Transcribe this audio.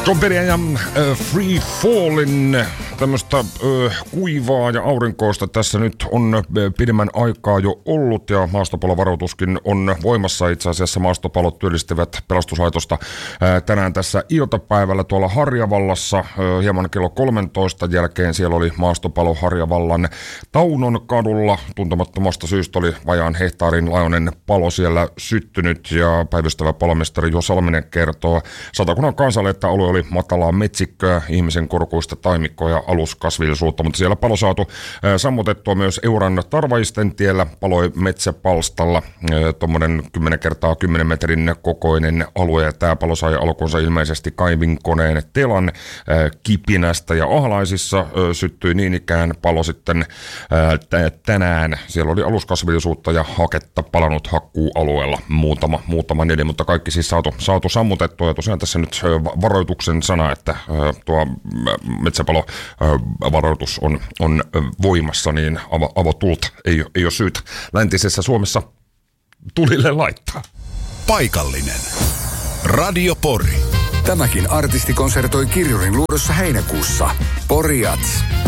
John Petty ja Free Fallin tämmöistä kuivaa ja aurinkoista tässä nyt on pidemmän aikaa jo ollut ja maastopalovaroituskin on voimassa. Itse asiassa maastopalot työllistävät pelastuslaitosta tänään tässä iltapäivällä tuolla Harjavallassa hieman kello 13 jälkeen. Siellä oli maastopalo Harjavallan Taunon kadulla. Tuntemattomasta syystä oli vajaan hehtaarin laajuinen palo siellä syttynyt ja päivystävä palomestari Juha Salminen kertoo Satakunnan kansalle, että alue oli matalaa metsikköä, ihmisen korkuista taimikkoa ja aluskasvillisuutta, mutta siellä palo saatu sammutettua myös Euran Tarvaisten tiellä, paloi metsäpalstalla, tuommoinen 10 x 10 metrin kokoinen alue, ja tämä palo sai alkunsa ilmeisesti kaivinkoneen telan kipinästä, ja Ahlaisissa syttyi niin ikään palo sitten tänään. Siellä oli aluskasvillisuutta ja haketta palanut hakkuualueella muutama neli, mutta kaikki siis saatu sammutettua, ja tosiaan tässä nyt varoituksen sana, että tuo metsäpalovaroitus on voimassa, niin avotulta ei ole syytä läntisessä Suomessa tulille laittaa. Paikallinen. Radio Pori. Tämäkin artisti konsertoi Kirjurin luodossa heinäkuussa. Pori Jazz.